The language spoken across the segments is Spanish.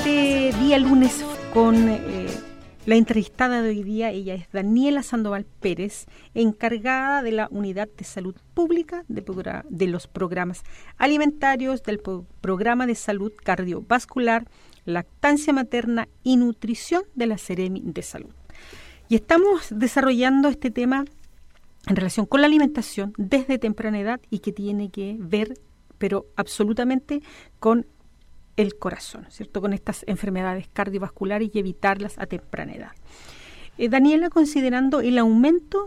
este día lunes con la entrevistada de hoy día. Ella es Daniela Sandoval Pérez, encargada de la Unidad de Salud Pública de los programas alimentarios, del programa de salud cardiovascular, lactancia materna y nutrición de la Seremi de Salud. Y estamos desarrollando este tema en relación con la alimentación desde temprana edad y que tiene que ver, pero absolutamente, con el corazón, ¿cierto? Con estas enfermedades cardiovasculares y evitarlas a temprana edad. Daniela, considerando el aumento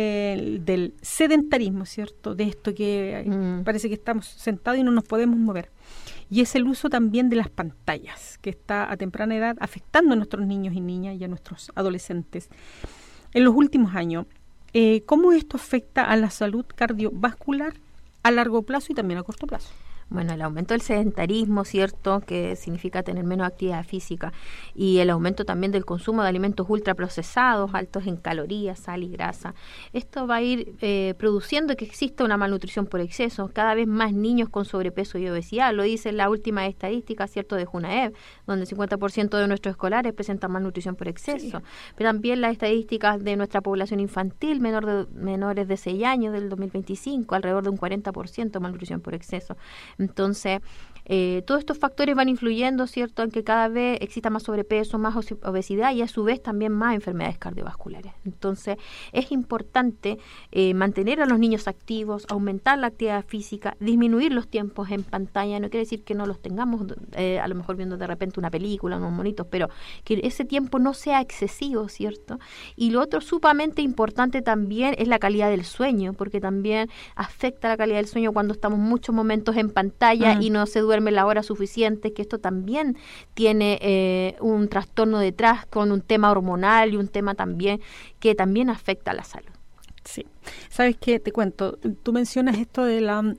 del sedentarismo, ¿cierto? De esto que parece que estamos sentados y no nos podemos mover. Y es el uso también de las pantallas, que está a temprana edad afectando a nuestros niños y niñas y a nuestros adolescentes. En los últimos años, ¿cómo esto afecta a la salud cardiovascular a largo plazo y también a corto plazo? Bueno, el aumento del sedentarismo, ¿cierto?, que significa tener menos actividad física, y el aumento también del consumo de alimentos ultraprocesados, altos en calorías, sal y grasa. Esto va a ir produciendo que exista una malnutrición por exceso, cada vez más niños con sobrepeso y obesidad. Lo dice la última estadística, ¿cierto?, de Junaev, donde el 50% de nuestros escolares presentan malnutrición por exceso. Sí. Pero también las estadísticas de nuestra población infantil, menores de 6 años del 2025, alrededor de un 40% de malnutrición por exceso. Entonces, todos estos factores van influyendo, ¿cierto?, en que cada vez exista más sobrepeso, más obesidad y a su vez también más enfermedades cardiovasculares. Entonces, es importante mantener a los niños activos, aumentar la actividad física, disminuir los tiempos en pantalla. No quiere decir que no los tengamos, a lo mejor viendo de repente una película, unos monitos, pero que ese tiempo no sea excesivo, ¿cierto? Y lo otro sumamente importante también es la calidad del sueño, porque también afecta la calidad del sueño cuando estamos muchos momentos en pantalla y no se duerme la hora suficiente, que esto también tiene un trastorno detrás con un tema hormonal y un tema también que también afecta a la salud. Sí. ¿Sabes qué? Te cuento, tú mencionas esto de la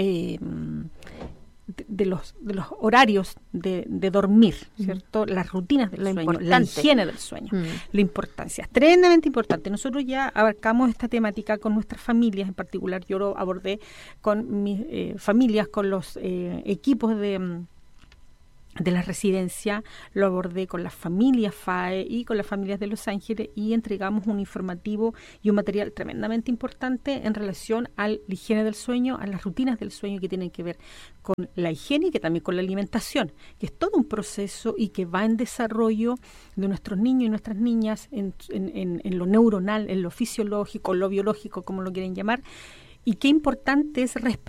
de los horarios de dormir, ¿cierto? Las rutinas del sueño, la higiene del sueño, la importancia, es tremendamente importante. Nosotros ya abarcamos esta temática con nuestras familias, en particular yo lo abordé con mis familias, con los equipos de la residencia, lo abordé con las familias FAE y con las familias de Los Ángeles y entregamos un informativo y un material tremendamente importante en relación a la higiene del sueño, a las rutinas del sueño que tienen que ver con la higiene y que también con la alimentación, que es todo un proceso y que va en desarrollo de nuestros niños y nuestras niñas en lo neuronal, en lo fisiológico, lo biológico, como lo quieren llamar, y qué importante es respetar